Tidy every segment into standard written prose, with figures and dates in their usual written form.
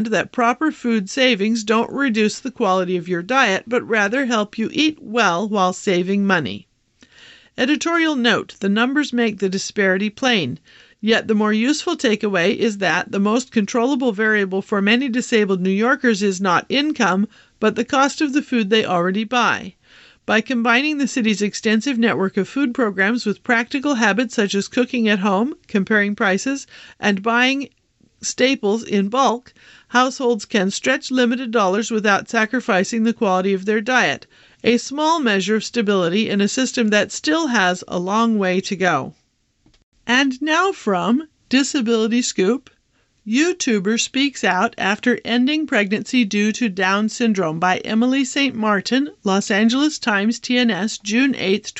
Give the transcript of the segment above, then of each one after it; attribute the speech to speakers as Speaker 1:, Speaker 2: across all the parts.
Speaker 1: that proper food savings don't reduce the quality of your diet, but rather help you eat well while saving money. Editorial note: the numbers make the disparity plain. Yet the more useful takeaway is that the most controllable variable for many disabled New Yorkers is not income, but the cost of the food they already buy. By combining the city's extensive network of food programs with practical habits such as cooking at home, comparing prices, and buying staples in bulk, households can stretch limited dollars without sacrificing the quality of their diet, a small measure of stability in a system that still has a long way to go. And now from Disability Scoop, YouTuber speaks out after ending pregnancy due to Down syndrome by Emily St. Martin, Los Angeles Times TNS, June 8,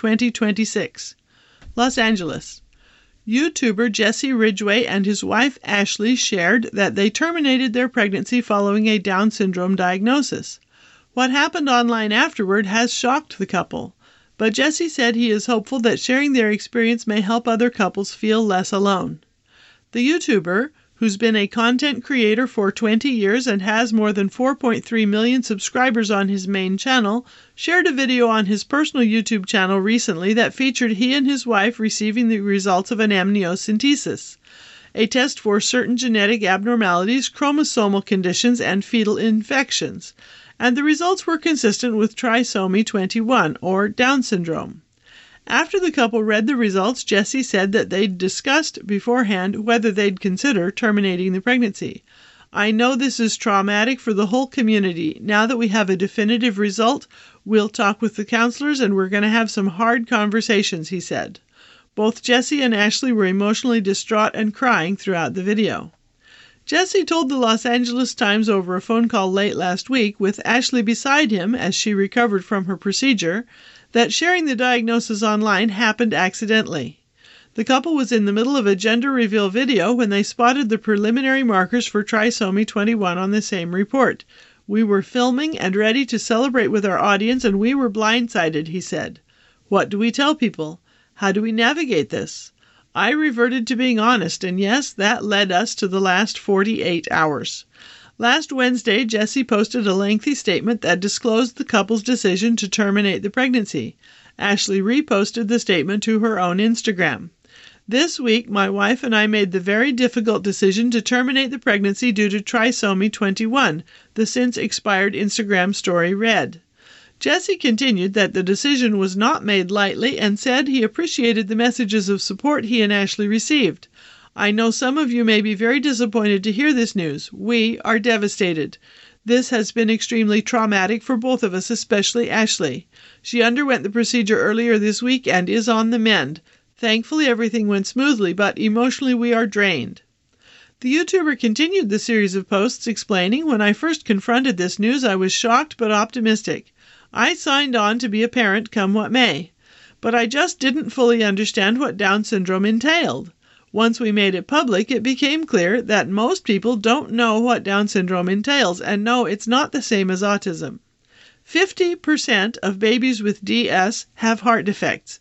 Speaker 1: 2026. Los Angeles. YouTuber Jesse Ridgway and his wife Ashley shared that they terminated their pregnancy following a Down syndrome diagnosis. What happened online afterward has shocked the couple, but Jesse said he is hopeful that sharing their experience may help other couples feel less alone. The YouTuber, who's been a content creator for 20 years and has more than 4.3 million subscribers on his main channel, shared a video on his personal YouTube channel recently that featured he and his wife receiving the results of an amniocentesis, a test for certain genetic abnormalities, chromosomal conditions, and fetal infections, and the results were consistent with trisomy 21, or Down syndrome. After the couple read the results, Jesse said that they'd discussed beforehand whether they'd consider terminating the pregnancy. "I know this is traumatic for the whole community. Now that we have a definitive result, we'll talk with the counselors and we're going to have some hard conversations," he said. Both Jesse and Ashley were emotionally distraught and crying throughout the video. Jesse told the Los Angeles Times over a phone call late last week, with Ashley beside him as she recovered from her procedure, that sharing the diagnosis online happened accidentally. The couple was in the middle of a gender reveal video when they spotted the preliminary markers for trisomy 21 on the same report. "We were filming and ready to celebrate with our audience and we were blindsided," he said. "What do we tell people? How do we navigate this?" I reverted to being honest, and yes, that led us to the last 48 hours. Last Wednesday, Jesse posted a lengthy statement that disclosed the couple's decision to terminate the pregnancy. Ashley reposted the statement to her own Instagram. "This week, my wife and I made the very difficult decision to terminate the pregnancy due to trisomy 21, the since expired Instagram story read. Jesse continued that the decision was not made lightly and said he appreciated the messages of support he and Ashley received. "I know some of you may be very disappointed to hear this news. We are devastated. This has been extremely traumatic for both of us, especially Ashley. She underwent the procedure earlier this week and is on the mend. Thankfully, everything went smoothly, but emotionally we are drained." The YouTuber continued the series of posts explaining, "When I first confronted this news, I was shocked but optimistic. I signed on to be a parent come what may. But I just didn't fully understand what Down syndrome entailed. Once we made it public, it became clear that most people don't know what Down syndrome entails, and no, it's not the same as autism. 50% of babies with DS have heart defects.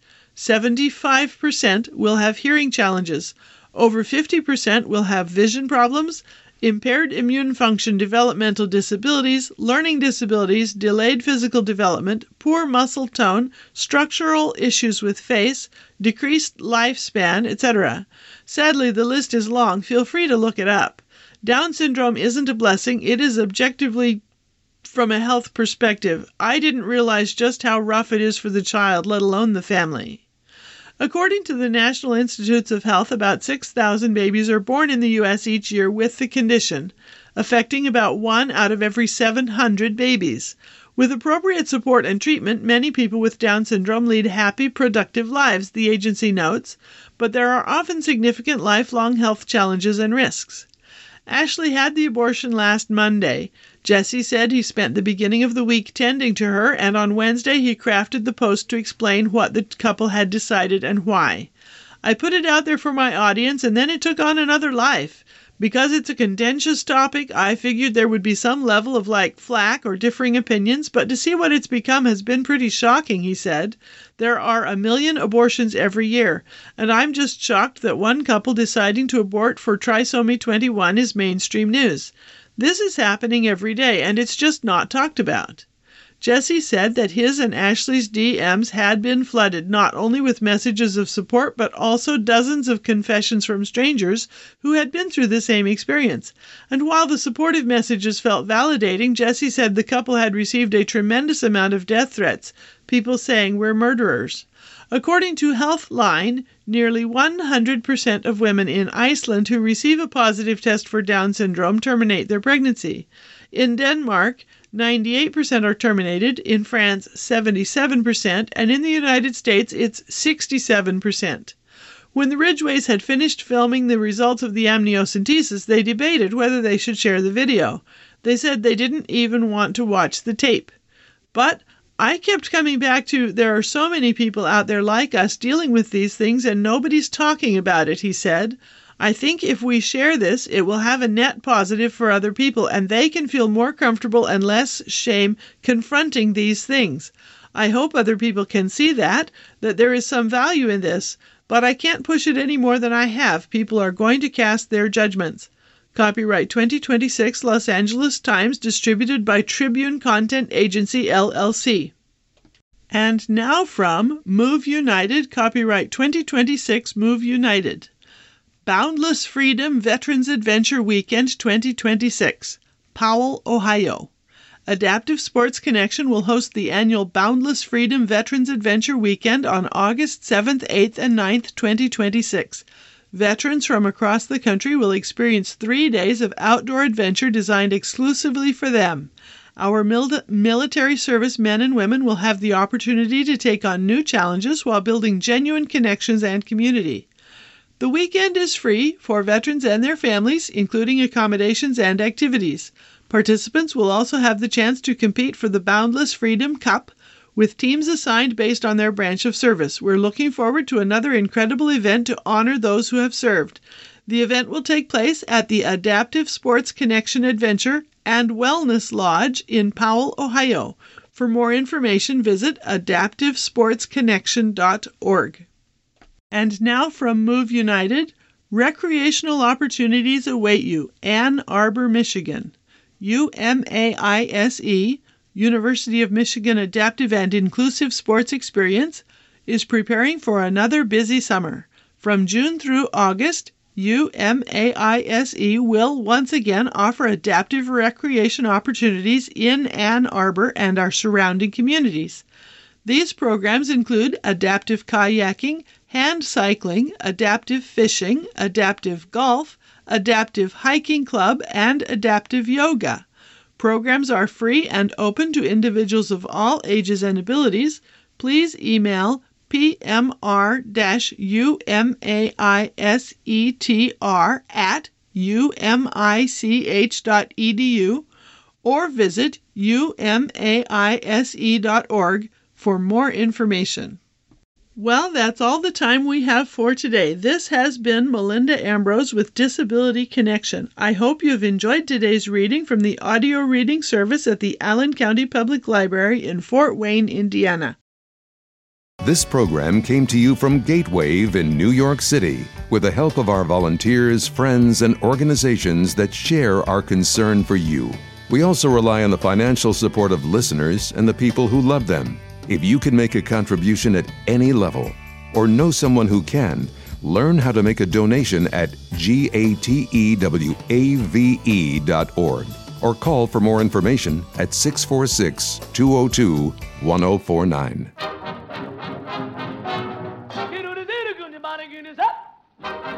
Speaker 1: 75% will have hearing challenges. Over 50% will have vision problems, impaired immune function, developmental disabilities, learning disabilities, delayed physical development, poor muscle tone, structural issues with face, decreased lifespan, etc. Sadly, the list is long. Feel free to look it up. Down syndrome isn't a blessing. It is objectively from a health perspective. I didn't realize just how rough it is for the child, let alone the family." According to the National Institutes of Health, about 6,000 babies are born in the U.S. each year with the condition, affecting about 1 out of every 700 babies. With appropriate support and treatment, many people with Down syndrome lead happy, productive lives, the agency notes, but there are often significant lifelong health challenges and risks. Ashley had the abortion last Monday. Jesse said he spent the beginning of the week tending to her, and on Wednesday he crafted the post to explain what the couple had decided and why. "I put it out there for my audience, and then it took on another life. Because it's a contentious topic, I figured there would be some level of flack or differing opinions, but to see what it's become has been pretty shocking," he said. "There are 1 million abortions every year, and I'm just shocked that one couple deciding to abort for trisomy 21 is mainstream news. This is happening every day, and it's just not talked about. Jesse said that his and Ashley's DMs had been flooded not only with messages of support, but also dozens of confessions from strangers who had been through the same experience. And while the supportive messages felt validating, Jesse said the couple had received a tremendous amount of death threats, people saying we're murderers. According to Healthline, nearly 100% of women in Iceland who receive a positive test for Down syndrome terminate their pregnancy. In Denmark, 98% are terminated, in France 77%, and in the United States it's 67%. When the Ridgeways had finished filming the results of the amniocentesis, they debated whether they should share the video. They said they didn't even want to watch the tape. But I kept coming back to, there are so many people out there like us dealing with these things and nobody's talking about it, he said. I think if we share this, it will have a net positive for other people and they can feel more comfortable and less shame confronting these things. I hope other people can see that there is some value in this, but I can't push it any more than I have. People are going to cast their judgments. Copyright 2026 Los Angeles Times, distributed by Tribune Content Agency, LLC. And now from Move United, copyright 2026 Move United. Boundless Freedom Veterans Adventure Weekend 2026, Powell, Ohio. Adaptive Sports Connection will host the annual Boundless Freedom Veterans Adventure Weekend on August 7th, 8th, and 9th, 2026. Veterans from across the country will experience 3 days of outdoor adventure designed exclusively for them. Our military service men and women will have the opportunity to take on new challenges while building genuine connections and community. The weekend is free for veterans and their families, including accommodations and activities. Participants will also have the chance to compete for the Boundless Freedom Cup, with teams assigned based on their branch of service. We're looking forward to another incredible event to honor those who have served. The event will take place at the Adaptive Sports Connection Adventure and Wellness Lodge in Powell, Ohio. For more information, visit adaptivesportsconnection.org. And now from Move United, recreational opportunities await you, Ann Arbor, Michigan. UMAISE, University of Michigan Adaptive and Inclusive Sports Experience, is preparing for another busy summer. From June through August, UMAISE will once again offer adaptive recreation opportunities in Ann Arbor and our surrounding communities. These programs include adaptive kayaking, hand cycling, adaptive fishing, adaptive golf, adaptive hiking club, and adaptive yoga. Programs are free and open to individuals of all ages and abilities. Please email pmr-umaisetr@umich.edu or visit umaise.org for more information. Well, that's all the time we have for today. This has been Melinda Ambrose with Disability Connection. I hope you have enjoyed today's reading from the audio reading service at the Allen County Public Library in Fort Wayne, Indiana.
Speaker 2: This program came to you from Gatewave in New York City with the help of our volunteers, friends, and organizations that share our concern for you. We also rely on the financial support of listeners and the people who love them. If you can make a contribution at any level or know someone who can, learn how to make a donation at gatewave.org or call for more information at 646-202-1049.